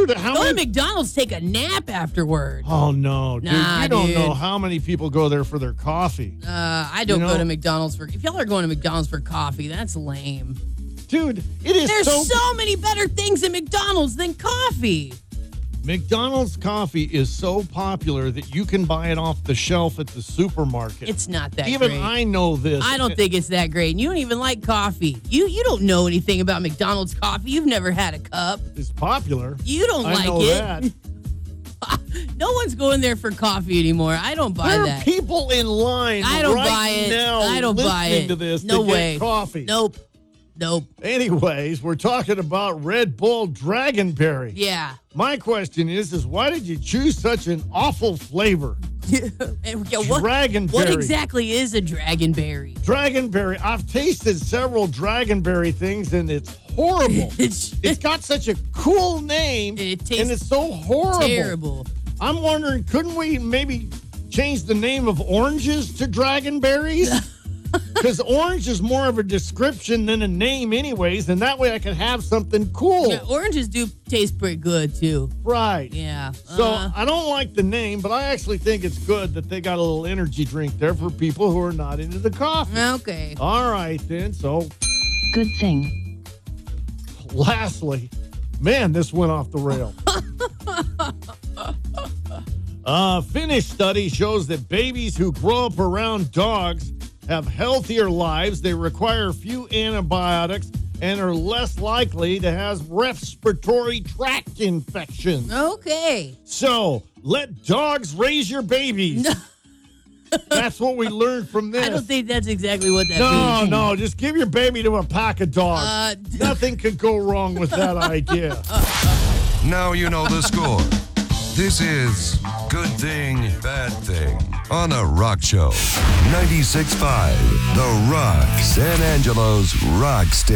Dude, Go to McDonald's, take a nap afterward. Oh, no. Dude, Nah, you don't dude. know how many people go there for their coffee. I don't go to McDonald's for... If y'all are going to McDonald's for coffee, that's lame. Dude, it is There's so many better things at McDonald's than coffee. McDonald's coffee is so popular that you can buy it off the shelf at the supermarket. It's not that Even great. I know this. I don't think it's that great. And you don't even like coffee. You don't know anything about McDonald's coffee. You've never had a cup. It's popular. You don't I like know it. that. No one's going there for coffee anymore. I don't buy There are that. people in line I don't right buy it. now I don't buy listening it. to this No to way. get coffee. Nope. Anyways, we're talking about Red Bull Dragonberry. Yeah. My question is why did you choose such an awful flavor? Dragonberry. What exactly is a dragonberry? Dragonberry. I've tasted several Dragonberry things, and it's horrible. It's got such a cool name, It tastes and it's so horrible. terrible. I'm wondering, couldn't we maybe change the name of oranges to Dragonberries? Because orange is more of a description than a name anyways, and that way I could have something cool. Yeah, oranges do taste pretty good, too. Right. Yeah. So I don't like the name, but I actually think it's good that they got a little energy drink there for people who are not into the coffee. Okay. All right, then. So Good thing. lastly, man, this went off the rail. Finnish study shows that babies who grow up around dogs have healthier lives. They require few antibiotics and are less likely to have respiratory tract infections. Okay. So let dogs raise your babies. That's what we learned from this. I don't think that's exactly what that means. No, just give your baby to a pack of dogs. Nothing could go wrong with that idea. Now you know the score. This is Good Thing, Bad Thing on a rock show. 96.5, The Rock, San Angelo's rock station.